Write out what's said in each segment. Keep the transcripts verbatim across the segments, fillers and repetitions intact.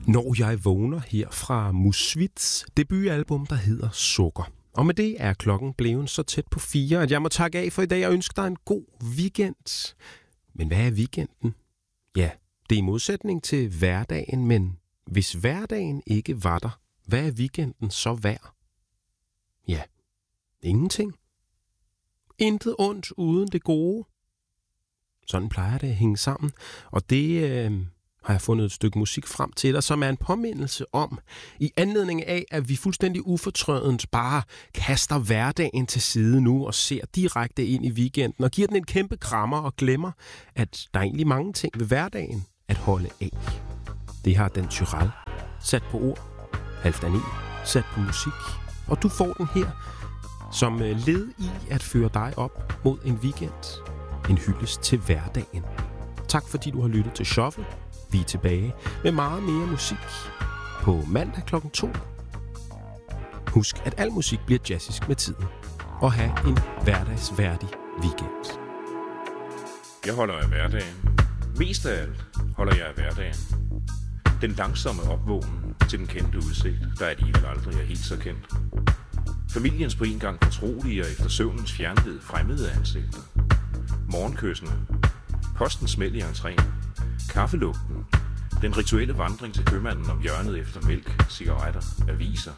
Når jeg vågner her fra Musvits debutalbum, der hedder Sukker. Og med det er klokken blevet så tæt på fire, at jeg må takke af for i dag og ønske dig en god weekend. Men hvad er weekenden? Ja, det er i modsætning til hverdagen, men hvis hverdagen ikke var der, hvad er weekenden så værd? Ja, ingenting. Intet ondt uden det gode. Sådan plejer det at hænge sammen, og det øh, har jeg fundet et stykke musik frem til dig, som er en påmindelse om, i anledning af, at vi fuldstændig ufortrødent bare kaster hverdagen til side nu og ser direkte ind i weekenden og giver den en kæmpe krammer og glemmer, at der er egentlig mange ting ved hverdagen at holde af. Det har Dan Tyrell sat på ord, Halfdan E sat på musik, og du får den her som led i at føre dig op mod en weekend. En hyldest til hverdagen. Tak fordi du har lyttet til Shuffle. Vi er tilbage med meget mere musik på mandag klokken to. Husk, at al musik bliver jazzisk med tiden. Og have en hverdagsværdig weekend. Jeg holder af hverdagen. Mest af alt holder jeg af hverdagen. Den langsomme opvågning til den kendte udsigt, der alligevel aldrig er helt så kendt. Familiens på en gang fortrolige og efter søvnens fjernhed fremmede ansigter. Morgenkyssene, postens smæld i entréen, kaffelugten, den rituelle vandring til købmanden om hjørnet efter mælk, cigaretter, aviser.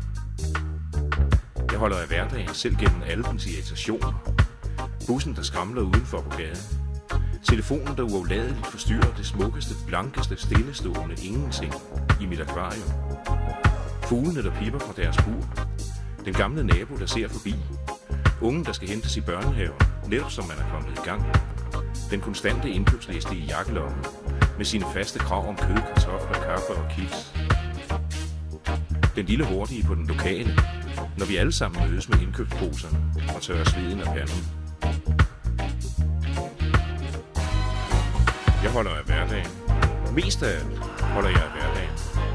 Jeg holder af hverdagen selv gennem alle dens irritationer. Bussen, der skramler udenfor på gaden. Telefonen, der uafladeligt forstyrrer det smukkeste, blankeste, stillestående ingenting i mit akvarium. Fuglene, der pipper fra deres bur. Den gamle nabo, der ser forbi. Ungen, der skal hentes i børnehaven, netop som man er kommet i gang. Den konstante indkøbsliste i jakkelommen, med sine faste krav om kød, kartofler, kaffe og kiks. Den lille hurtige på den lokale, når vi alle sammen mødes med indkøbsposerne og tørrer sveden af panden. Jeg holder af hverdagen. Mest af alt holder jeg af hverdagen.